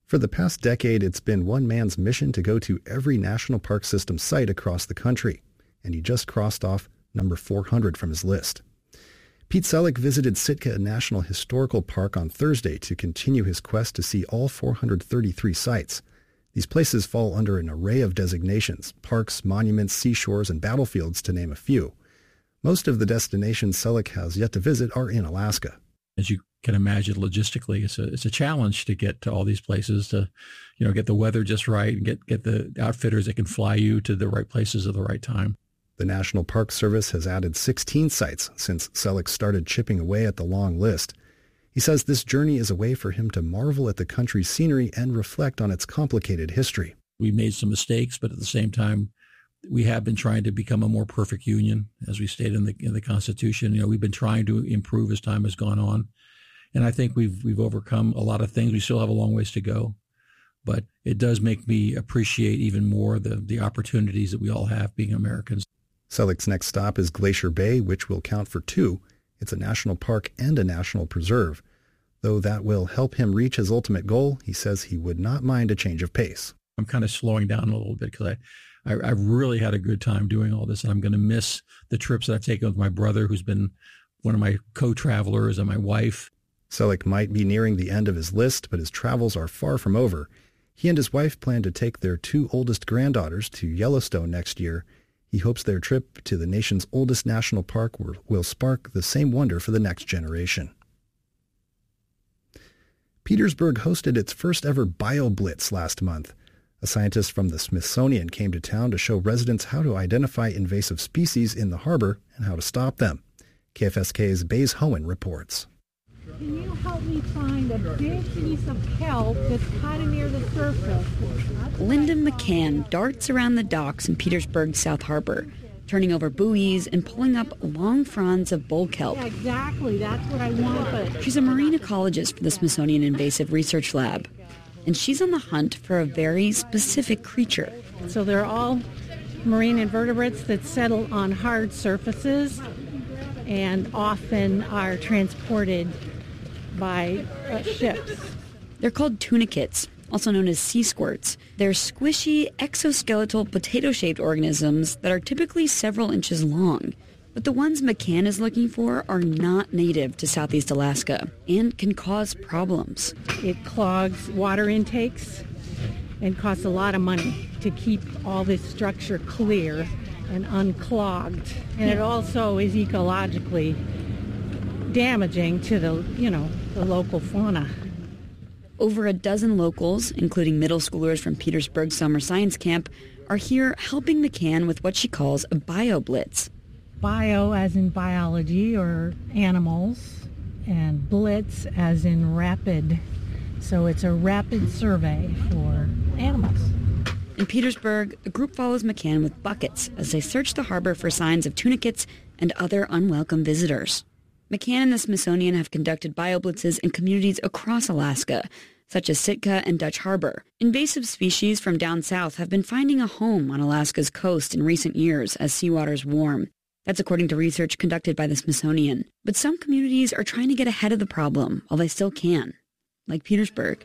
For the past decade, it's been one man's mission to go to every National Park System site across the country, and he just crossed off number 400 from his list. Pete Selleck visited Sitka National Historical Park on Thursday to continue his quest to see all 433 sites. These places fall under an array of designations: parks, monuments, seashores, and battlefields, to name a few. Most of the destinations Selleck has yet to visit are in Alaska. As you can imagine, logistically, it's a challenge to get to all these places, to get the weather just right and get the outfitters that can fly you to the right places at the right time. The National Park Service has added 16 sites since Selleck started chipping away at the long list. He says this journey is a way for him to marvel at the country's scenery and reflect on its complicated history. We made some mistakes, but at the same time, we have been trying to become a more perfect union, as we stated in the Constitution. We've been trying to improve as time has gone on, and I think we've overcome a lot of things. We still have a long ways to go, but it does make me appreciate even more the opportunities that we all have being Americans. Selleck's next stop is Glacier Bay, which will count for two. It's a national park and a national preserve. Though that will help him reach his ultimate goal, he says he would not mind a change of pace. I'm kind of slowing down a little bit because I've really had a good time doing all this, and I'm going to miss the trips that I've taken with my brother, who's been one of my co-travelers, and my wife. Selleck might be nearing the end of his list, but his travels are far from over. He and his wife plan to take their two oldest granddaughters to Yellowstone next year. He hopes their trip to the nation's oldest national park will spark the same wonder for the next generation. Petersburg hosted its first ever BioBlitz last month. A scientist from the Smithsonian came to town to show residents how to identify invasive species in the harbor and how to stop them. KFSK's Baze Hohen reports. Can you help me find a big piece of kelp that's kind of near the surface? Linda McCann darts around the docks in Petersburg's South Harbor, turning over buoys and pulling up long fronds of bull kelp. Yeah, exactly. That's what I want. But She's a marine ecologist for the Smithsonian Invasive Research Lab, and she's on the hunt for a very specific creature. So they're all marine invertebrates that settle on hard surfaces and often are transported by ships. They're called tunicates, also known as sea squirts. They're squishy, exoskeletal, potato-shaped organisms that are typically several inches long. But the ones McCann is looking for are not native to Southeast Alaska and can cause problems. It clogs water intakes and costs a lot of money to keep all this structure clear and unclogged. And it also is ecologically damaging to the local fauna. Over a dozen locals, including middle schoolers from Petersburg Summer Science Camp, are here helping McCann with what she calls a BioBlitz. Bio as in biology or animals, and blitz as in rapid. So it's a rapid survey for animals. In Petersburg, a group follows McCann with buckets as they search the harbor for signs of tunicates and other unwelcome visitors. McCann and the Smithsonian have conducted BioBlitzes in communities across Alaska, such as Sitka and Dutch Harbor. Invasive species from down south have been finding a home on Alaska's coast in recent years as seawaters warm. That's according to research conducted by the Smithsonian. But some communities are trying to get ahead of the problem while they still can, like Petersburg.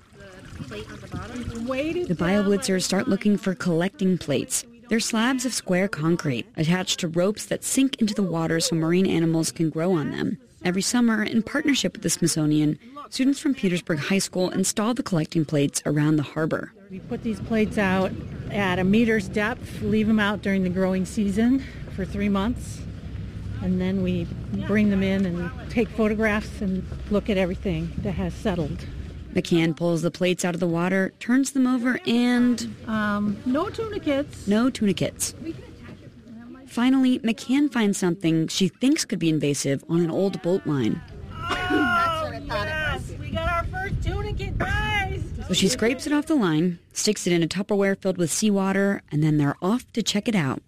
The BioBlitzers start looking for collecting plates. They're slabs of square concrete attached to ropes that sink into the water so marine animals can grow on them. Every summer, in partnership with the Smithsonian, students from Petersburg High School install the collecting plates around the harbor. We put these plates out at a meter's depth, leave them out during the growing season for 3 months, and then we bring them in and take photographs and look at everything that has settled. McCann pulls the plates out of the water, turns them over, and... no tunicates. No tunicates. Finally, McCann finds something she thinks could be invasive on an old boat line. Oh, yes! We got our first tunicate, guys! So she scrapes it off the line, sticks it in a Tupperware filled with seawater, and then they're off to check it out.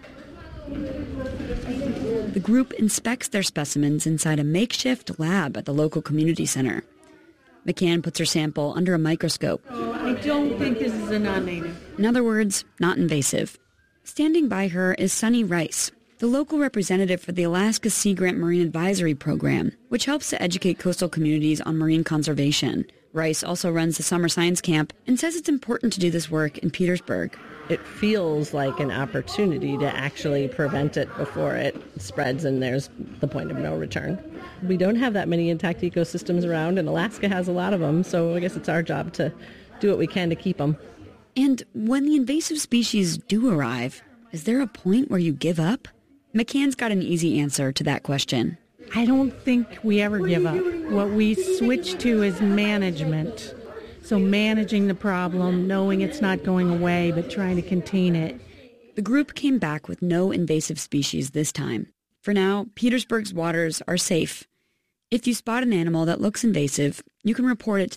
The group inspects their specimens inside a makeshift lab at the local community center. McCann puts her sample under a microscope. Oh, I don't think this is a non-native. In other words, not invasive. Standing by her is Sunny Rice, the local representative for the Alaska Sea Grant Marine Advisory Program, which helps to educate coastal communities on marine conservation, Rice also runs the summer science camp and says it's important to do this work in Petersburg. It feels like an opportunity to actually prevent it before it spreads and there's the point of no return. We don't have that many intact ecosystems around, and Alaska has a lot of them, so I guess it's our job to do what we can to keep them. And when the invasive species do arrive, is there a point where you give up? McCann's got an easy answer to that question. I don't think we ever give up. What we switch to is management. So managing the problem, knowing it's not going away, but trying to contain it. The group came back with no invasive species this time. For now, Petersburg's waters are safe. If you spot an animal that looks invasive, you can report it to